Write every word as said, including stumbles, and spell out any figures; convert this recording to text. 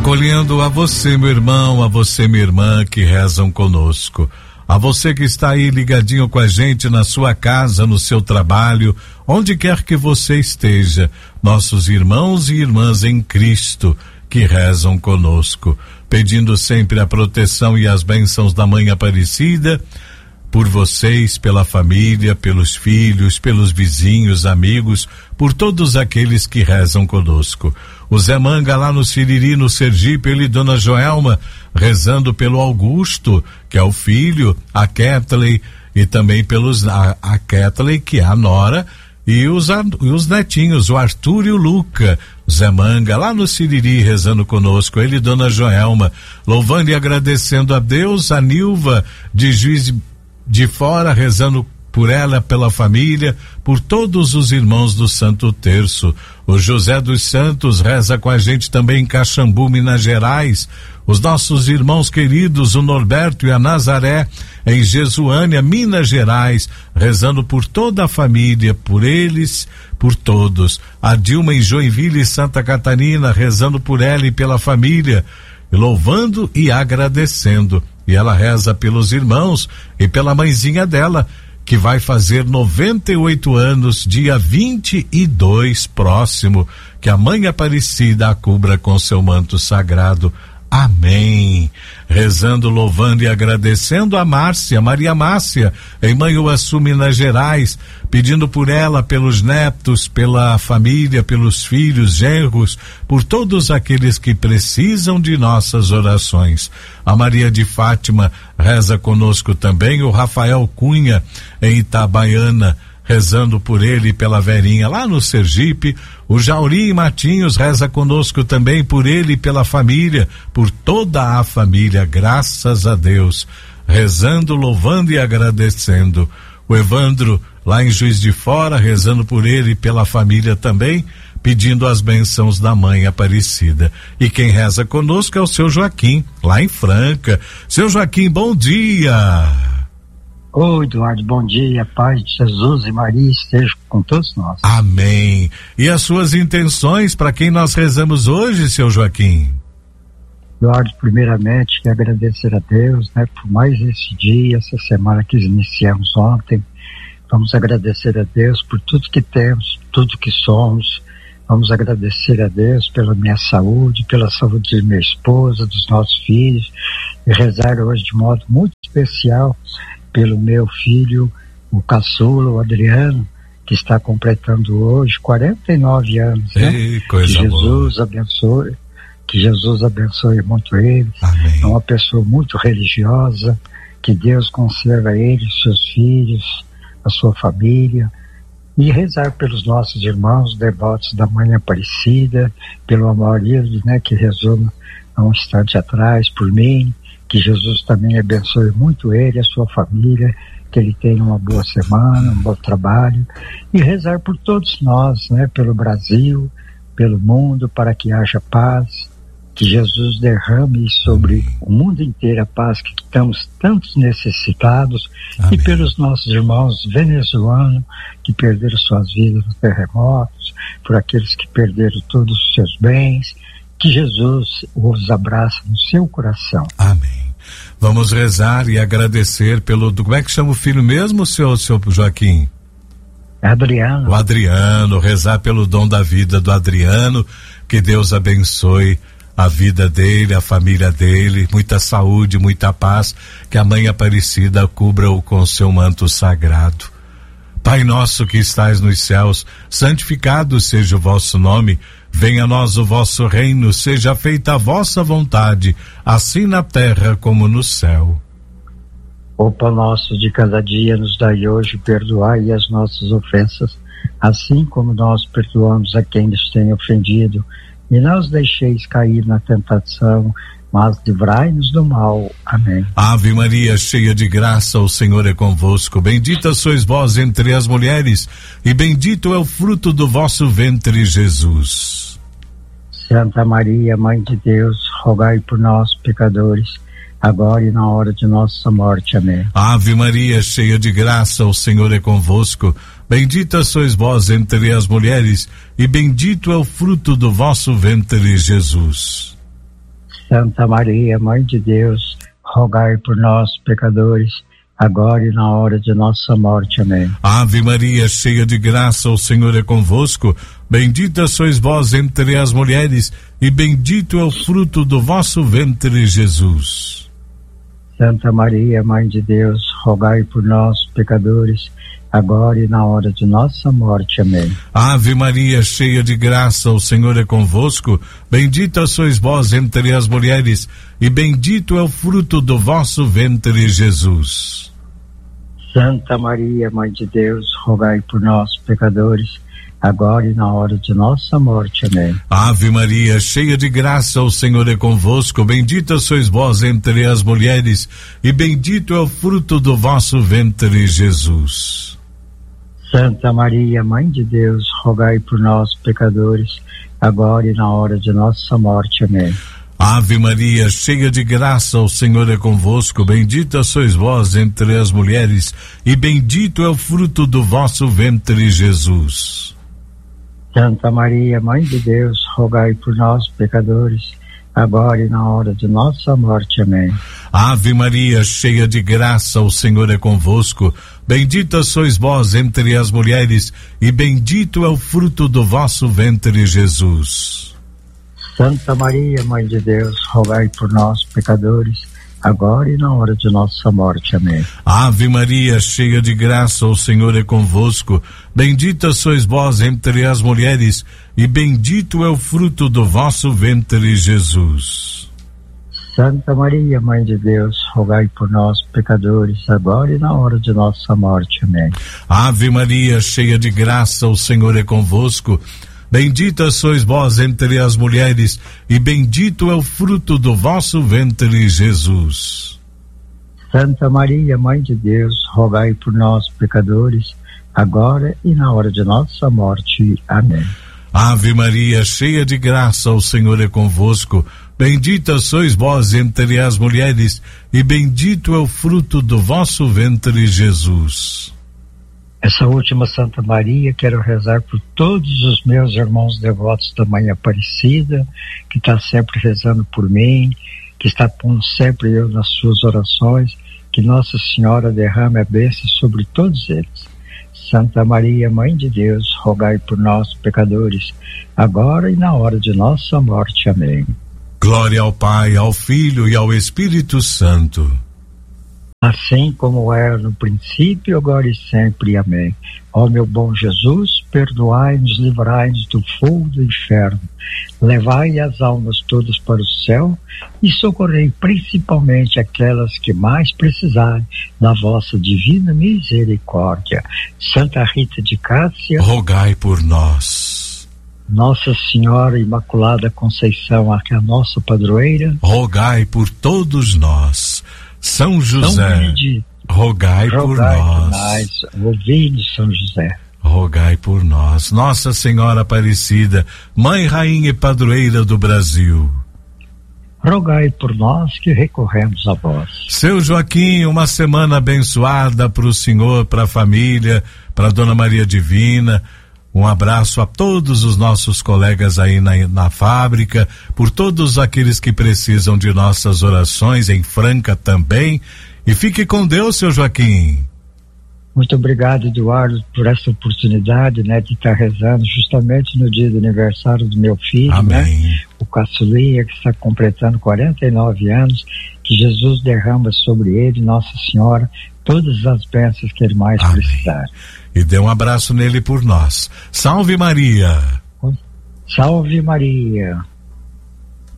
Acolhendo a você, meu irmão, a você, minha irmã, que rezam conosco. A você que está aí ligadinho com a gente na sua casa, no seu trabalho, onde quer que você esteja, nossos irmãos e irmãs em Cristo que rezam conosco, pedindo sempre a proteção e as bênçãos da Mãe Aparecida, por vocês, pela família, pelos filhos, pelos vizinhos, amigos, por todos aqueles que rezam conosco. O Zé Manga lá no Siriri, no Sergipe, ele e Dona Joelma, rezando pelo Augusto, que é o filho, a Kathleen, e também pelos, a, a Kathleen, que é a nora, e os, e os netinhos, o Arthur e o Luca. Zé Manga lá no Siriri, rezando conosco, ele e Dona Joelma, louvando e agradecendo a Deus, a Nilva de Juiz de de Fora, rezando por ela, pela família, por todos os irmãos do Santo Terço. O José dos Santos reza com a gente também em Caxambu, Minas Gerais. Os nossos irmãos queridos, o Norberto e a Nazaré, em Jesuânia, Minas Gerais, rezando por toda a família, por eles, por todos. A Dilma em Joinville, Santa Catarina, rezando por ela e pela família, louvando e agradecendo. E ela reza pelos irmãos e pela mãezinha dela, que vai fazer noventa e oito anos, dia vinte e dois próximo. Que a Mãe Aparecida a cubra com seu manto sagrado. Amém. Rezando, louvando e agradecendo a Márcia, Maria Márcia, em Manhuaçu, Minas Gerais, pedindo por ela, pelos netos, pela família, pelos filhos, genros, por todos aqueles que precisam de nossas orações. A Maria de Fátima reza conosco também, o Rafael Cunha, em Itabaiana, rezando por ele e pela Verinha lá no Sergipe. O Jauri Matinhos reza conosco também por ele e pela família, por toda a família, graças a Deus, rezando, louvando e agradecendo. O Evandro lá em Juiz de Fora, rezando por ele e pela família também, pedindo as bênçãos da Mãe Aparecida. E quem reza conosco é o seu Joaquim, lá em Franca. Seu Joaquim, bom dia! Oi, Eduardo, bom dia, paz de Jesus e Maria esteja com todos nós. Amém. E as suas intenções para quem nós rezamos hoje, seu Joaquim? Eduardo, primeiramente, quero agradecer a Deus, né, por mais esse dia, essa semana que iniciamos ontem. Vamos agradecer a Deus por tudo que temos, tudo que somos. Vamos agradecer a Deus pela minha saúde, pela saúde de minha esposa, dos nossos filhos, e rezar hoje de modo muito especial pelo meu filho, o caçula, o Adriano, que está completando hoje quarenta e nove anos, né? Ei, coisa que Jesus boa. abençoe, que Jesus abençoe muito ele. Amém. É uma pessoa muito religiosa, que Deus conserva ele, seus filhos, a sua família, e rezar pelos nossos irmãos devotos da Mãe Aparecida, pelo Amarildo, né, que rezou há um instante atrás por mim. Que Jesus também abençoe muito ele, a sua família, que ele tenha uma boa semana, um bom trabalho, e rezar por todos nós, né, pelo Brasil, pelo mundo, para que haja paz, que Jesus derrame sobre o mundo inteiro a paz que estamos tantos necessitados. Amém. E pelos nossos irmãos venezuelanos que perderam suas vidas nos terremotos, por aqueles que perderam todos os seus bens, que Jesus os abraça no seu coração. Amém. Vamos rezar e agradecer pelo... Como é que chama o filho mesmo, seu, seu Joaquim? Adriano. O Adriano, rezar pelo dom da vida do Adriano, que Deus abençoe a vida dele, a família dele, muita saúde, muita paz, que a Mãe Aparecida cubra-o com seu manto sagrado. Pai nosso que estais nos céus, santificado seja o vosso nome, venha a nós o vosso reino, seja feita a vossa vontade, assim na terra como no céu. O pão nosso de cada dia nos dai hoje, perdoai as nossas ofensas, assim como nós perdoamos a quem nos tem ofendido, e não os deixeis cair na tentação, mas livrai-nos do mal. Amém. Ave Maria, cheia de graça, o Senhor é convosco. Bendita sois vós entre as mulheres, e bendito é o fruto do vosso ventre, Jesus. Santa Maria, Mãe de Deus, rogai por nós, pecadores, agora e na hora de nossa morte. Amém. Ave Maria, cheia de graça, o Senhor é convosco. Bendita sois vós entre as mulheres, e bendito é o fruto do vosso ventre, Jesus. Santa Maria, Mãe de Deus, rogai por nós, pecadores, agora e na hora de nossa morte. Amém. Ave Maria, cheia de graça, o Senhor é convosco. Bendita sois vós entre as mulheres, e bendito é o fruto do vosso ventre, Jesus. Santa Maria, Mãe de Deus, rogai por nós, pecadores, agora e na hora de nossa morte. Amém. Ave Maria, cheia de graça, o Senhor é convosco. Bendita sois vós entre as mulheres, e bendito é o fruto do vosso ventre, Jesus. Santa Maria, Mãe de Deus, rogai por nós, pecadores, agora e na hora de nossa morte. Amém. Ave Maria, cheia de graça, o Senhor é convosco. Bendita sois vós entre as mulheres, e bendito é o fruto do vosso ventre, Jesus. Santa Maria, Mãe de Deus, rogai por nós, pecadores, agora e na hora de nossa morte. Amém. Ave Maria, cheia de graça, o Senhor é convosco. Bendita sois vós entre as mulheres, e bendito é o fruto do vosso ventre, Jesus. Santa Maria, Mãe de Deus, rogai por nós, pecadores, agora e na hora de nossa morte. Amém. Ave Maria, cheia de graça, o Senhor é convosco. Bendita sois vós entre as mulheres, e bendito é o fruto do vosso ventre, Jesus. Santa Maria, Mãe de Deus, rogai por nós, pecadores, agora e na hora de nossa morte. Amém. Ave Maria, cheia de graça, o Senhor é convosco. Bendita sois vós entre as mulheres, e bendito é o fruto do vosso ventre, Jesus. Santa Maria, Mãe de Deus, rogai por nós, pecadores, agora e na hora de nossa morte. Amém. Ave Maria, cheia de graça, o Senhor é convosco. Bendita sois vós entre as mulheres, e bendito é o fruto do vosso ventre, Jesus. Santa Maria, Mãe de Deus, rogai por nós, pecadores, agora e na hora de nossa morte. Amém. Ave Maria, cheia de graça, o Senhor é convosco. Bendita sois vós entre as mulheres, e bendito é o fruto do vosso ventre, Jesus. Essa última Santa Maria, quero rezar por todos os meus irmãos devotos da Mãe Aparecida, que está sempre rezando por mim, que está pondo sempre eu nas suas orações, que Nossa Senhora derrame a bênção sobre todos eles. Santa Maria, Mãe de Deus, rogai por nós, pecadores, agora e na hora de nossa morte. Amém. Glória ao Pai, ao Filho e ao Espírito Santo. Assim como era no princípio, agora e sempre. Amém. Ó meu bom Jesus, perdoai-nos, livrai-nos do fogo do inferno, levai as almas todas para o céu e socorrei principalmente aquelas que mais precisarem da vossa divina misericórdia. Santa Rita de Cássia, rogai por nós. Nossa Senhora Imaculada Conceição, que é a nossa padroeira, rogai por todos nós. São José, São rogai, rogai por nós. Ouvi-nos, São José. Rogai por nós. Nossa Senhora Aparecida, Mãe, Rainha e Padroeira do Brasil, rogai por nós que recorremos a vós. Seu Joaquim, uma semana abençoada para o senhor, para a família, para a Dona Maria Divina. Um abraço a todos os nossos colegas aí na, na fábrica, por todos aqueles que precisam de nossas orações, em Franca também. E fique com Deus, seu Joaquim. Muito obrigado, Eduardo, por essa oportunidade, né, de estar rezando justamente no dia do aniversário do meu filho, amém, né, o Caçulinha, que está completando quarenta e nove anos, que Jesus derrama sobre ele, Nossa Senhora, todas as bênçãos que ele mais amém. Precisar. E dê um abraço nele por nós. Salve Maria! Salve Maria!